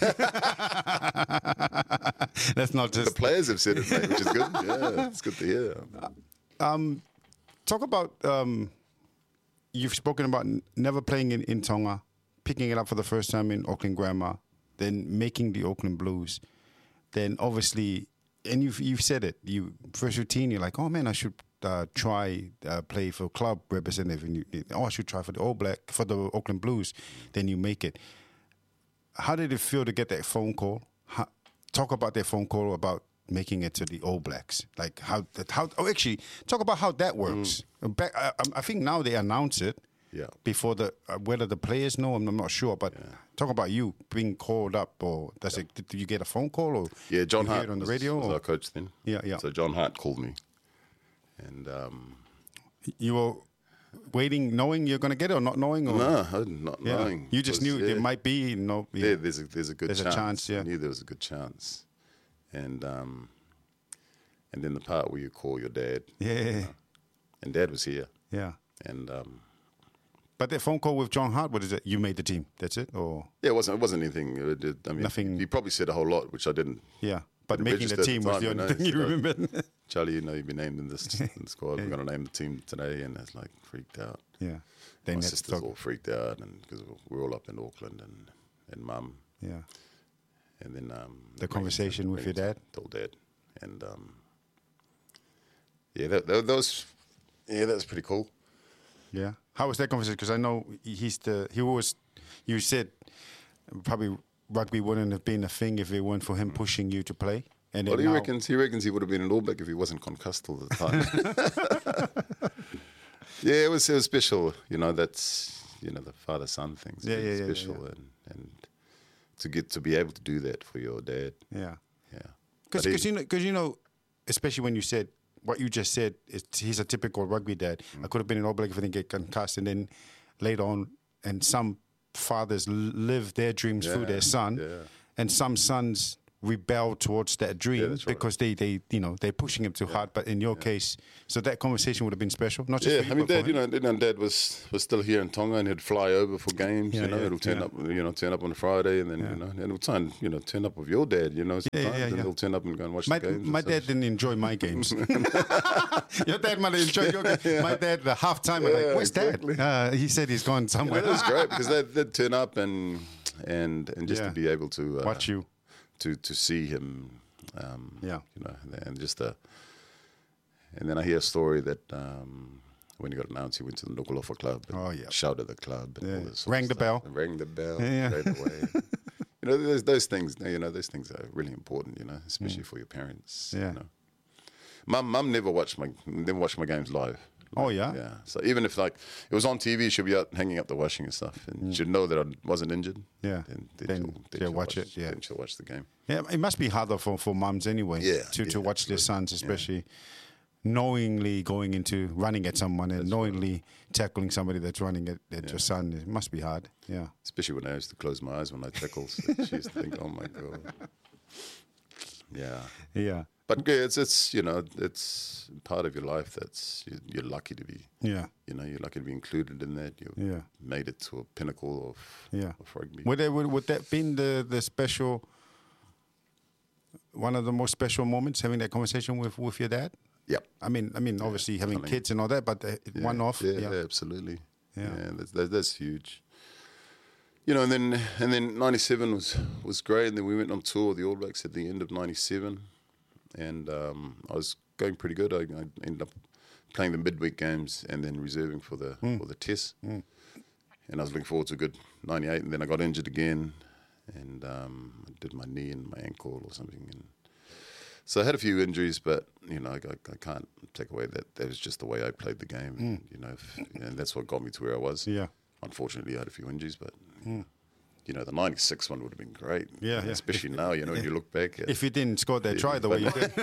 That's not The just. players have said it, mate, which is good. Yeah, it's good to hear. Um, talk about, um, you've spoken about n- never playing in, in Tonga, picking it up for the first time in Auckland Grammar, then making the Auckland Blues. Then obviously, and you've, you've said it, you first routine, you're like, oh man, I should uh, try uh, play for club representative. And you, oh, I should try for the All Black, for the Auckland Blues. Then you make it. How did it feel to get that phone call? How, talk about that phone call about making it to the All Blacks. Like how, that, how oh, actually, talk about how that works. Back, I, I think now they announce it Yeah. before the, uh, whether the players know, I'm, I'm not sure, but talk about you being called up, or does it, did you get a phone call, or Yeah, John you hear Hart it on the was, radio? was or our coach then. Yeah, yeah. So John Hart called me. And um, you were waiting, knowing you're going to get it, or not knowing? Or? no, I did not Yeah. knowing. You just Because, knew yeah, there might be, no. Yeah, Yeah. there's a, there's a good There's a chance. chance, yeah. I knew there was a good chance. And um, and then the part where you call your dad. Yeah. And Dad was here. Yeah. And um, But that phone call with John Hart, what is it? You made the team. That's it? Or yeah, it wasn't it wasn't anything. It did, I mean, Nothing- He probably said a whole lot, which I didn't. yeah. But Didn't making the register at team the was time, the you only know, thing you so- remember. Charlie, you know, you've been named in this in the squad. We're going to name the team today, and it's like freaked out. Yeah. Then My that's sister's talk- all freaked out, and because we're all up in Auckland, and and Mum, Yeah. and then um, The conversation with your dad? told Dad, and um, yeah, that, that, that was yeah, that was pretty cool. Yeah. How was that conversation? Because I know he's the, he always, you said probably rugby wouldn't have been a thing if it weren't for him pushing you to play. And Well, then he now, reckons he reckons he would have been an All Black if he wasn't concussed all the time. yeah, it was it was special. You know, that's you know the father son thing. Yeah, yeah, yeah, special, yeah. and and to get to be able to do that for your dad. yeah. Yeah, Because But he- you know, cause you know, especially when you said what you just said, is he's a typical rugby dad. Mm. I could have been an All Black if I didn't get concussed, and then later on, and some fathers l- live their dreams through Yeah, their son, yeah. and some sons rebel towards that dream that's right. because they, they you know they're pushing him too hard. But in your case, so that conversation would have been special, not just Yeah, for you, I mean, but for Dad, you him. know, you know, Dad was, was still here in Tonga, and he'd fly over for games. Yeah, you know, yeah, it'll turn yeah. up, you know, turn up on a Friday, and then you know, and it'll turn, you know, turn up with your dad. You know, yeah, sometimes, yeah, and yeah. he'll turn up and go and watch My, the games. my and dad such. didn't enjoy my games. Your dad might have enjoyed your game. My dad, the half time, like, Yeah, where's exactly. dad? Uh, he said he's gone somewhere. It was great because they'd, they'd turn up and and and just Yeah. to be able to uh, Watch you. to to see him, um, Yeah. you know, and just uh, and then I hear a story that um, when he got announced, he went to the Nuku'alofa club. And Oh, yeah. shouted at the club. And Yeah. all this sort Rang of the stuff, bell. and rang the bell. Yeah. Straight away. You know, those those things. You know, those things are really important. You know, especially for your parents. Yeah. You know. Mum, mum never watched my never watched my games live. Oh, yeah? Yeah. So even if like it was on T V, she'd be out hanging up the washing and stuff, and she'd know that I wasn't injured. Yeah. Then, Then she'll, then she'll she'll watch it, yeah. Then she'll watch the game. Yeah, it must be harder for, for mums anyway. Yeah, To, to yeah, watch their sons, especially knowingly going into running at someone and knowingly tackling somebody that's running at, at your son. It must be hard. Yeah. Especially when I used to close my eyes when I tackle. So she used to think, "Oh my god." Yeah. Yeah. But yeah, it's it's you know it's part of your life that's you, you're lucky to be. Yeah. You know, you're lucky to be included in that. You Yeah. made it to a pinnacle of Yeah. of rugby. Would that, would, would that been the, the special, one of the most special moments, having that conversation with, with your dad? Yep. I mean, I mean, obviously having Something. kids and all that, but uh, Yeah, one off. Yeah, Yeah. absolutely. Yeah. Yeah, that's, that's that's huge. You know, and then and then ninety-seven was was great, and then we went on tour with the All Blacks at the end of ninety-seven, and um, I was going pretty good. I, I ended up playing the midweek games and then reserving for the Mm. for the Test, Mm. and I was looking forward to a good ninety-eight, and then I got injured again, and um, I did my knee and my ankle or something, and so I had a few injuries, but you know, I, I can't take away that that was just the way I played the game, Mm. you know, if, and that's what got me to where I was. Yeah. Unfortunately, I had a few injuries, but Mm. you know, the ninety-six one would have been great. Yeah, yeah. Especially now, you know, when you look back at If you didn't score that try the way you did.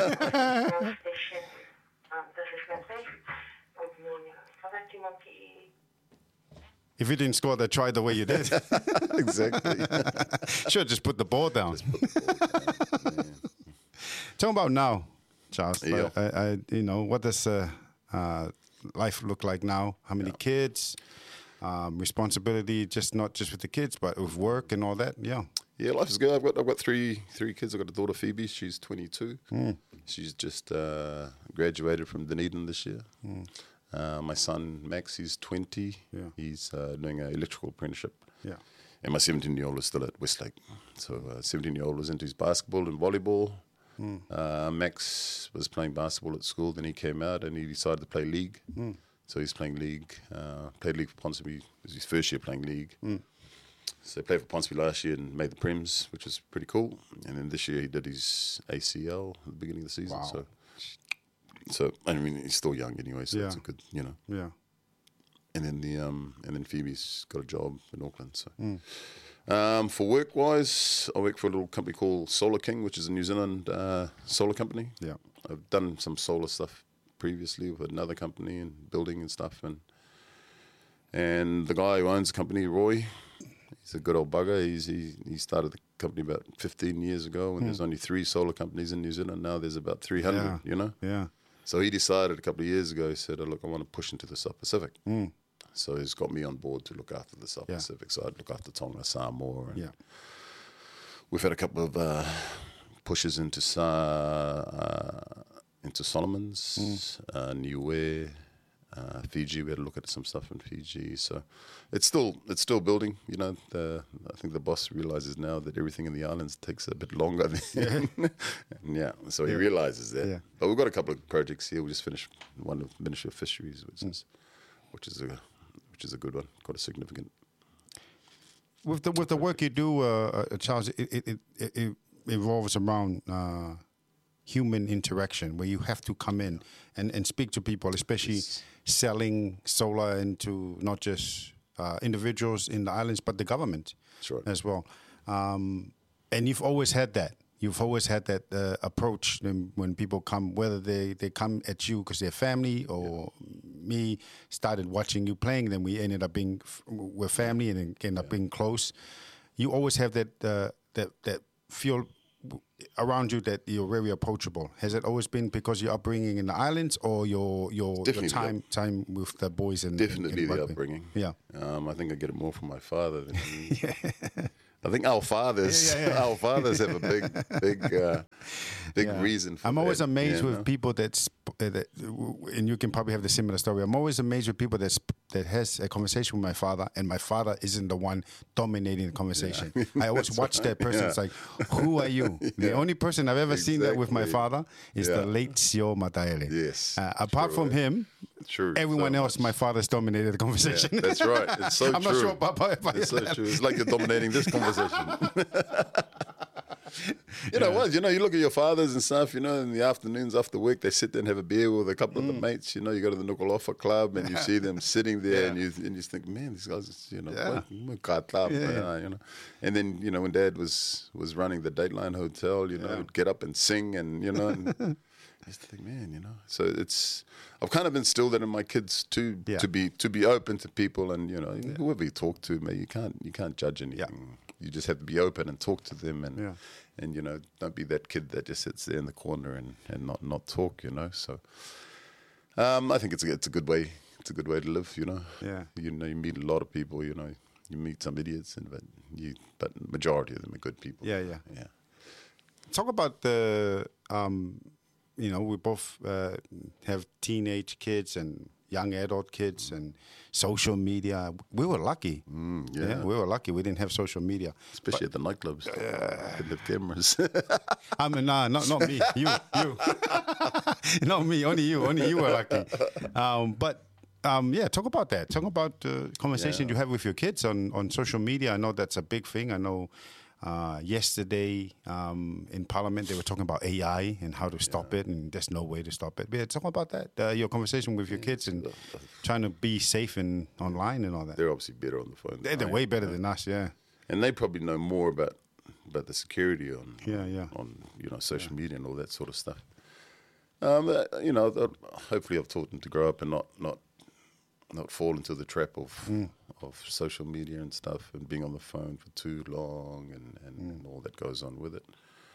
If you didn't score that try the way you did. Exactly. Should just put the ball down. Just put the ball down. Yeah. Talk about now, Charles. Yeah. I, I, you know, what does uh, uh, life look like now? How many Yeah. kids? Um, responsibility, just not just with the kids, but with work and all that. Yeah. Yeah, life is good. I've got I've got three three kids. I've got a daughter, Phoebe. She's twenty-two. Mm. She's just uh, graduated from Dunedin this year. Mm. Uh, my son, Max, he's twenty. Yeah. He's uh, doing an electrical apprenticeship. Yeah. And my seventeen-year-old is still at Westlake. So uh, seventeen-year-old was into his basketball and volleyball. Mm. Uh, Max was playing basketball at school. Then he came out and he decided to play league. Mm. So he's playing league. Uh, played league for Ponsonby. It was his first year playing league. Mm. So he played for Ponsonby last year and made the Prems, which was pretty cool. And then this year he did his A C L at the beginning of the season. Wow. So, so I mean, he's still young anyway. So Yeah. it's a good, you know. Yeah. And then the um, and then Phoebe's got a job in Auckland. So. Mm. Um, for work-wise, I work for a little company called Solar King, which is a New Zealand uh, solar company. Yeah. I've done some solar stuff previously with another company and building and stuff. And and the guy who owns the company, Roy, he's a good old bugger. He's, he he started the company about fifteen years ago, and Mm. there's only three solar companies in New Zealand. Now there's about three hundred, Yeah. you know? Yeah. So he decided a couple of years ago, he said, oh, look, I want to push into the South Pacific. Mm. So he's got me on board to look after the South Yeah. Pacific. So I'd look after Tonga, Samoa. And Yeah. we've had a couple of uh, pushes into Sa- uh, into Solomons, Mm. uh, Niue, uh, Fiji. We had a look at some stuff in Fiji. So it's still it's still building. You know, the, I think the boss realizes now that everything in the islands takes a bit longer. Than yeah. and yeah, so he Yeah. realizes that. Yeah. But we've got a couple of projects here. We just finished one with Ministry of Fisheries, which Mm. is which is a which is a good one. Quite a significant. With the with the work you do, uh, uh, Charles, it it, it it revolves around uh, human interaction, where you have to come in and, and speak to people, especially Yes. selling solar into not just uh, individuals in the islands, but the government That's right. as well. Um, and you've always had that. You've always had that uh, approach when, when people come, whether they, they come at you because they're family or me started watching you playing, then we ended up being, f- we're family and then ended up being close. You always have that, uh, that, that feel around you that you're very approachable. Has it always been because your upbringing in the islands or your, your, your Definitely time, time with the boys in Definitely in the rugby? upbringing. Yeah. Um, I think I get it more from my father than he, I think our fathers, Yeah, yeah, yeah. our fathers have a big, big, uh, big Yeah. reason for I'm always that, amazed you with know? people that, sp- uh, that, and you can probably have the similar story. I'm always amazed with people that sp- that has a conversation with my father, and my father isn't the one dominating the conversation. I always That's watch right. that person. Yeah. It's like, who are you? The Yeah. only person I've ever seen that with my Exactly. father is Yeah. the late Sio Mataele. Yes. Uh, apart True, from eh? him, True. everyone so else, much. my father's dominated the conversation. Yeah, that's right. It's so I'm true. not sure Papa if I It's so true. It's like you're dominating this conversation. you know what? You know, you look at your fathers and stuff, you know, in the afternoons after work, they sit there and have a beer with a couple Mm. of the mates. You know, you go to the Nukolofa Club and you see them sitting there Yeah. and you and you just think, man, these guys, you know, Yeah. what- what got up, Yeah, you yeah. know, you know. And then, you know, when Dad was was running the Dateline Hotel, you know, Yeah. he'd get up and sing and, you know, and I used to think, man, you know. So it's, I've kind of instilled that in my kids too, Yeah. to be to be open to people and, you know, whoever you talk to, man, you can't you can't judge anything. Yeah. You just have to be open and talk to them and Yeah. and you know, don't be that kid that just sits there in the corner and, and not, not talk, you know. So um, I think it's a it's a good way it's a good way to live, you know. Yeah. You know, you meet a lot of people, you know, you meet some idiots and but you but majority of them are good people. Yeah, yeah. Yeah. Talk about the um, you know, we both uh, have teenage kids and young adult kids and social media. We were lucky. Mm, yeah. yeah, we were lucky. We didn't have social media, especially but, at the nightclubs. Uh, didn't have cameras. I mean, nah, not not me. You, you, not me. Only you. Only you were lucky. Um, but um, yeah, talk about that. Talk about the conversation yeah. you have with your kids on on social media. I know that's a big thing. I know. Uh, yesterday um, in Parliament, they were talking about A I and how to stop yeah. it, and there's no way to stop it. But yeah, talk about that, uh, your conversation with your yeah, kids and trying to be safe in online and all that. They're obviously better on the phone. They're, they're way better than us, yeah. And they probably know more about about the security on yeah, yeah. on you know social yeah. media and all that sort of stuff. Um, uh, you know, hopefully I've taught them to grow up and not not not fall into the trap of. Mm. of social media and stuff and being on the phone for too long and, and, mm. and all that goes on with it.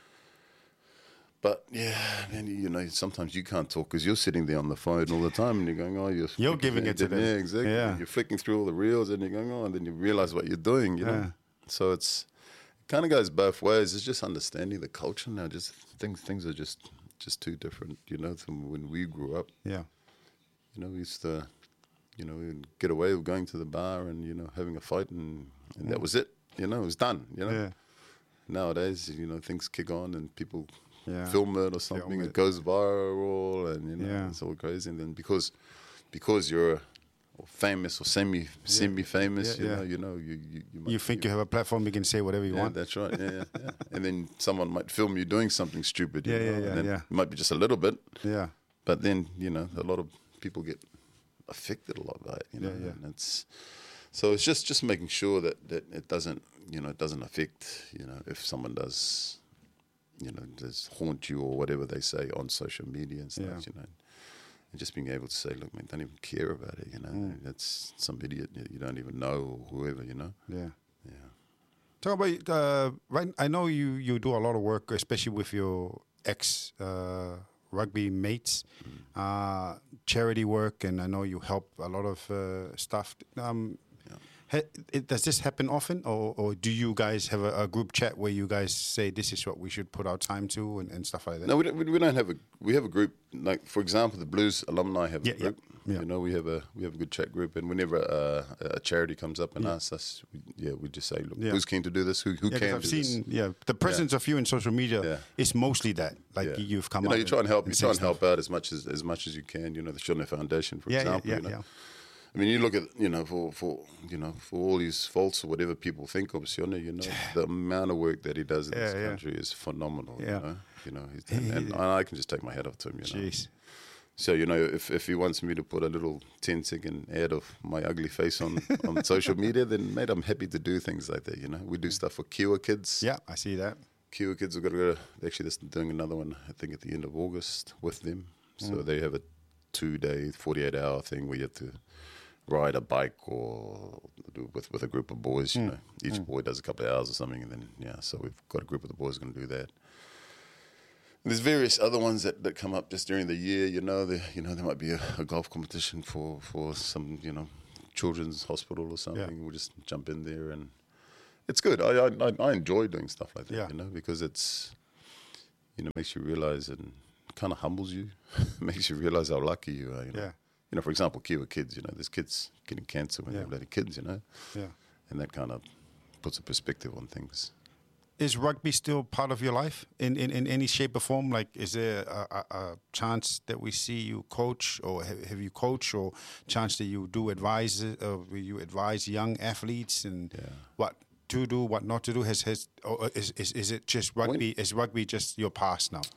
But yeah, man, you know, sometimes you can't talk because you're sitting there on the phone all the time and you're going, oh, you're, you're giving it to them. Yeah, exactly. Yeah. You're flicking through all the reels and you're going, oh, and then you realize what you're doing, you know. Yeah. So it's it kind of goes both ways. It's just understanding the culture now. Just things things are just just too different, you know, from when we grew up. Yeah. You know, we used to. You know, we'd get away with going to the bar and, you know, having a fight and, and mm. that was it. You know, it was done, you know. Yeah. Nowadays, you know, things kick on and people yeah. film it or something. It. it goes viral and, you know, yeah. it's all crazy. And then because because you're famous or semi, semi-famous, yeah, you yeah. know, you know, you... You, you, might, you think you, you have a platform, you can say whatever you yeah, want. That's right, yeah, yeah, yeah. And then someone might film you doing something stupid, you yeah, know. Yeah, yeah, and yeah. It might be just a little bit. Yeah. But then, you know, a lot of people get... affected a lot by it, you know, yeah, yeah. and it's so it's just just making sure that that it doesn't, you know, it doesn't affect, you know, if someone does, you know, does haunt you or whatever they say on social media and stuff, yeah. you know, and just being able to say, look, man, don't even care about it, you know, mm. that's some idiot you don't even know or whoever, you know. Yeah, yeah. Talk about uh, right. I know you you do a lot of work, especially with your ex. Uh, rugby mates, mm. uh, charity work, and I know you help a lot of uh, stuff. Um, yeah. ha- it, does this happen often, or, or do you guys have a, a group chat where you guys say this is what we should put our time to and, and stuff like that? No, we don't, we don't have a. We have a group. Like for example, the Blues alumni have yeah, a group. Yeah. Yeah. You know, we have a we have a good chat group, and whenever uh, a charity comes up and yeah. asks us, we, yeah, we just say, look, yeah. who's keen to do this? Who who yeah, can I've do seen, this? Yeah, the presence yeah. of you in social media yeah. is mostly that. Like yeah. you've come you know, up. You try and help. And you try and stuff. help out as much as as much as you can. You know, the Shona Foundation, for yeah, example. Yeah, you know? yeah. I mean, you look at, you know, for, for you know, for all his faults or whatever people think of Sione, you know, the amount of work that he does in yeah, this yeah. country is phenomenal. Yeah. You know, you know, he's, and, and I can just take my hat off to him. You know. Jeez. So, you know, if, if he wants me to put a little ten second ad of my ugly face on, on social media, then, mate, I'm happy to do things like that, you know. We do stuff for Kiwa Kids. Yeah, I see that. Kiwa Kids have got to go, actually, they're doing another one, I think, at the end of August with them. So mm. they have a two-day, forty-eight hour thing where you have to ride a bike or do with, with a group of boys, you mm. know. Each mm. boy does a couple of hours or something, and then, yeah, so we've got a group of the boys going to do that. There's various other ones that, that come up just during the year, you know. The, you know, there might be a, a golf competition for, for some, you know, children's hospital or something. Yeah. We'll just jump in there, and it's good. I I, I enjoy doing stuff like that, yeah. you know, because it's, you know, makes you realize and kind of humbles you, makes you realize how lucky you are, you know. Yeah. You know, for example, Kiwa Kids, you know, there's kids getting cancer when yeah. they're bloody kids, you know. Yeah. And that kind of puts a perspective on things. Is rugby still part of your life in, in, in any shape or form? Like, is there a, a, a chance that we see you coach, or have, have you coached, or chance that you do advise, uh, you advise young athletes and yeah. what to do, what not to do? Has has or is is is it just rugby? When, is rugby just your past now?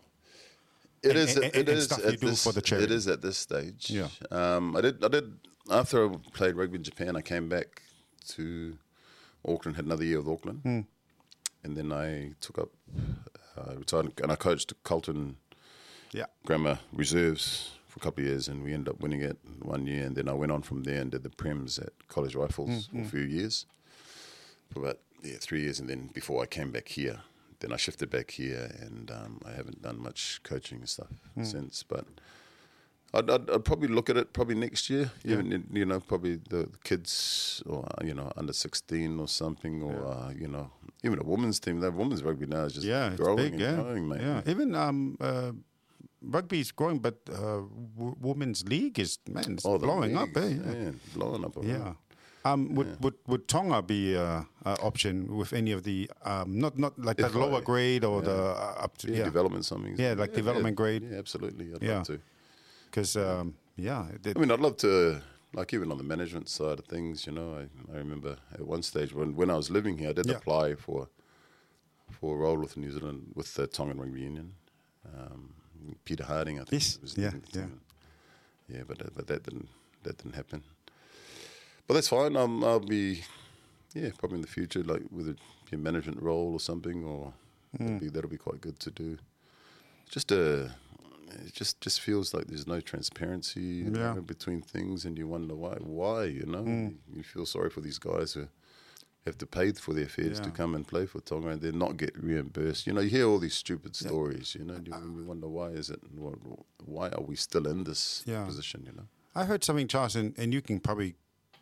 It and, is. And, it and, is and stuff at you do this, for the charity. It is at this stage. Yeah. Um, I did. I did. After I played rugby in Japan, I came back to Auckland. Had another year with Auckland. Mm. And then I took up, uh, retired, and I coached Carlton yeah. Grammar Reserves for a couple of years, and we ended up winning it one year. And then I went on from there and did the Prems at College Rifles mm, for mm. a few years, for about yeah, three years. And then before I came back here, then I shifted back here, and um, I haven't done much coaching and stuff mm. since. But I'd, I'd, I'd probably look at it probably next year. Yeah. Even, you know, probably the, the kids, or you know, under sixteen or something, or yeah. uh, you know, even a women's team. That women's rugby now is just yeah, growing it's big, and yeah. growing, mate. Yeah, even um, uh, rugby is growing, but uh, w- women's league is man, it's Oh, the blowing up. Eh? leagues, Yeah. man, blowing up. Yeah. around. Um, would, Yeah. would would Tonga be an option with any of the um, not not like If the lower I- grade or yeah. the uh, up to Yeah, yeah development something. Yeah, like development grade. Yeah, absolutely. I'd Yeah. love to. because um, yeah it, I mean, I'd love to, like even on the management side of things, you know, I, I remember at one stage when, when I was living here, I did Yeah. apply for for a role with New Zealand, with the Tongan Rugby Union. Um, Peter Harding, I think. Yes, was yeah, leading the yeah. team. Yeah, but, that- but that didn't that didn't happen. But that's fine. Um, I'll be, yeah, probably in the future, like with a, a management role or something, or that'll, be, that'll be quite good to do. Just a, it just just feels like there's no transparency you Yeah. know, between things, and you wonder why. Why, you know? Mm. You feel sorry for these guys who have to pay for their fares to Yeah. come and play for Tonga, and then not get reimbursed. You know, you hear all these stupid stories. You know, and you, you wonder why is it? Why are we still in this Yeah. position? You know. I heard something, Charles, and, and you can probably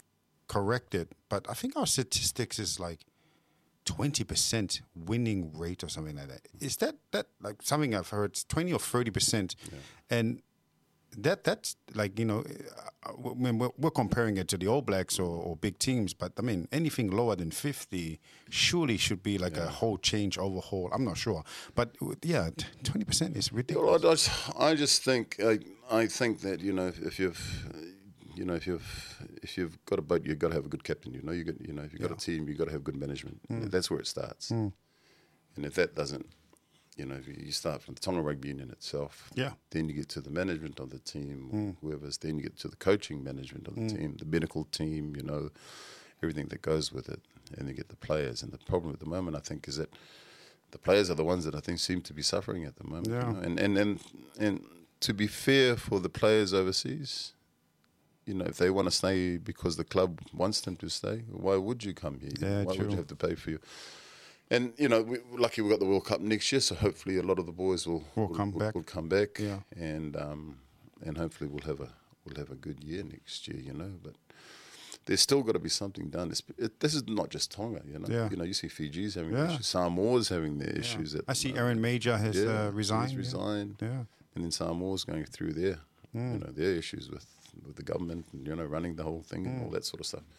correct it, but I think our statistics is like twenty percent winning rate or something like that. Is that, that like something I've heard, it's twenty or thirty percent? And that that's like, you know, uh, I mean, we're, we're comparing it to the All Blacks or, or big teams, but I mean, anything lower than fifty surely should be like a whole change, overhaul. I'm not sure. But uh, yeah, twenty percent is Well, ridiculous. I, I just, I just think I, I think that you know if, if you've you know if you've if you've got a boat, you've got to have a good captain. You know, you got you know if you've got Yeah. a team, you've got to have good management. That's where it starts. Mm. And if that doesn't, you know, if you you start from the Tonga Rugby Union itself, Yeah. then you get to the management of the team, or whoever's. Then you get to the coaching management of the team, the medical team. You know, everything that goes with it, and you get the players. And the problem at the moment, I think, is that the players are the ones that I think seem to be suffering at the moment. Yeah. You know? And and and and to be fair for the players overseas, you know, if they want to stay because the club wants them to stay, why would you come here? Yeah, why true. would you have to pay for you? And you know, we, lucky we got the World Cup next year, so hopefully a lot of the boys will Will come back. Will come back, Yeah. and um, and hopefully we'll have a we'll have a good year next year. You know, but there's still got to be something done. It's, it, this is not just Tonga. You know, Yeah. you know, you see Fiji's having Yeah. issues, Samoa's having their issues. At I the see moment. Aaron Major has Yeah, uh, he's resigned. yeah. resigned. Yeah. And then Samoa's going through their, Mm. you know, their issues with, with the government and, you know, running the whole thing Mm. and all that sort of stuff.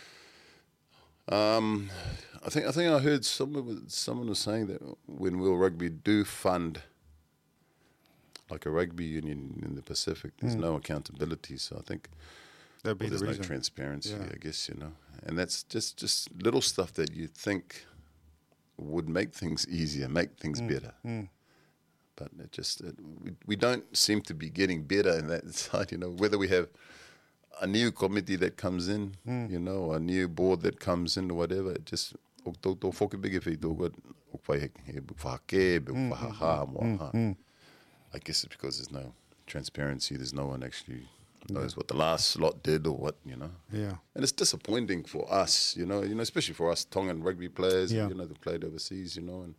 Um, I think I think I heard someone was, someone was saying that when World Rugby do fund like a rugby union in the Pacific, there's no accountability. So I think That'd be well, the there's no reason. transparency, Yeah. I guess, you know. And that's just, just little stuff that you think would make things easier, make things better. Mm. But it just it, we, we don't seem to be getting better in that side, you know. Whether we have a new committee that comes in, Mm. you know, a new board that comes in or whatever, it just o tō tō whakabigi whi tō got o whai he whake, be whahaha, moaha. I guess it's because there's no transparency. There's no one actually knows what the last lot did or what, you know. Yeah. And it's disappointing for us, you know, you know, especially for us Tongan rugby players, Yeah. you know, that played overseas, you know, and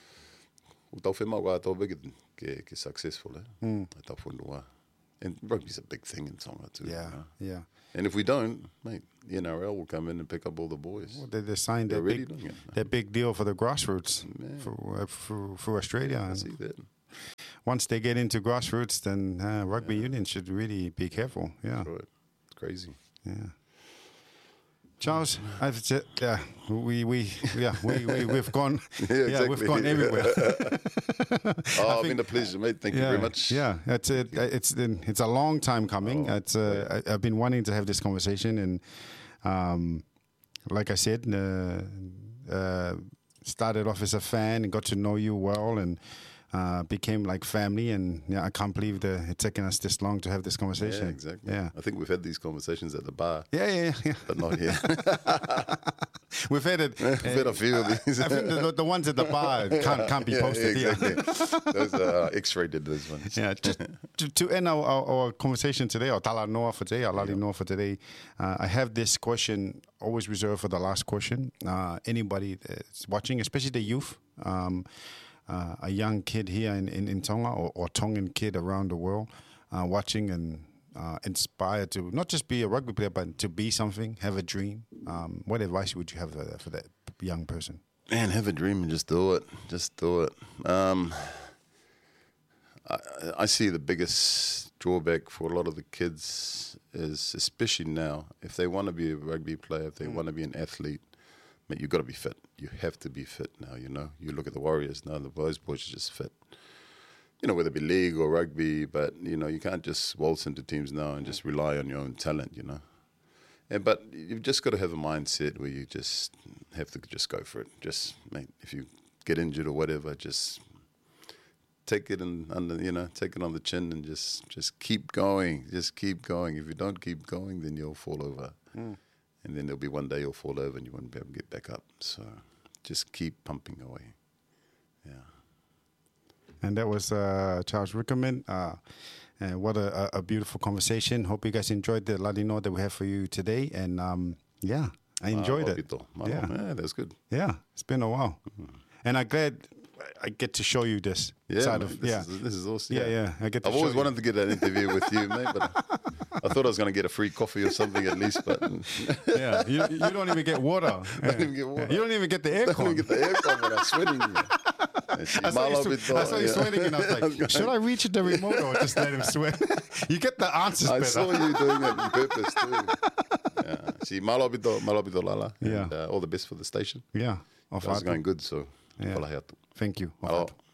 o tau whenua wā tau big ke, ke successful, eh? Mm. Tau whenua. And rugby's a big thing in Tonga too. Yeah. You know? Yeah. And if we don't, mate, the N R L will come in and pick up all the boys. Well, they, they signed They're that already big, doing it. that big deal for the grassroots Man. for, uh, for for Australia. I And see that. once they get into grassroots, then uh, rugby union should really be careful. Yeah. Right. It's crazy. Yeah. Charles, I've said, yeah, we we yeah we we we've gone Yeah, we've exactly. gone everywhere. Oh, it's been a pleasure, mate. Thank you yeah, very much. Yeah, it's it, it's been, it's a long time coming. Oh, it's uh, I, I've been wanting to have this conversation, and um, like I said, uh, uh, started off as a fan and got to know you well, and uh, became like family. And yeah, I can't believe that it's taken us this long to have this conversation. Yeah, exactly. Yeah, I think we've had these conversations at the bar, yeah, yeah, yeah. yeah. but not here. We've had it. We've had a few of these. I think the, the ones at the bar can't can't be Yeah, posted here. exactly. Those are X-ray did those ones. Yeah, just to, to end our, our, our conversation today, or tala noa for today, or lali noa for today, uh, I have this question always reserved for the last question. Uh, anybody that's watching, especially the youth, um, uh, a young kid here in, in, in Tonga, or, or Tongan kid around the world, uh, watching and uh, inspired to not just be a rugby player, but to be something, have a dream. Um, what advice would you have for that, for that young person? Man, have a dream and just do it. Just do it. Um, I, I see the biggest drawback for a lot of the kids is, especially now, if they want to be a rugby player, if they mm. want to be an athlete, mate, you've got to be fit. You have to be fit now, you know. You look at the Warriors now, the boys, boys are just fit. You know, whether it be league or rugby, but, you know, you can't just waltz into teams now and just rely on your own talent, you know. And, but you've just got to have a mindset where you just have to just go for it. Just, mate, if you get injured or whatever, just take it in under, you know, take it on the chin and just, just keep going. Just keep going. If you don't keep going, then you'll fall over. Mm. And then there'll be one day you'll fall over and you won't be able to get back up. So just keep pumping away. Yeah. And that was uh, Charles Rickerman. Uh, and what a, a beautiful conversation. Hope you guys enjoyed the Ladino that we have for you today. And um, yeah, I enjoyed ah, it. Yeah. yeah, that's good. Yeah, it's been a while. Mm-hmm. And I'm glad I get to show you this yeah, side mate, of this yeah. Is, this is awesome. Yeah, yeah. I get to I've show always you. wanted to get an interview with you, mate, but I, I thought I was going to get a free coffee or something at least. But yeah, you, you don't even get water. Yeah. Don't even get water. You don't even get the aircon. Don't even get the aircon when I'm sweating. I saw, you, sw- I saw you sweating and I was like, should I reach the remote or just let him sweat? You get the answers I better. saw you doing it on purpose too. Yeah. See, malobito, malobito lala. Yeah. And uh, all the best for the station. Yeah. It's going good, so yeah. Thank you. Malo.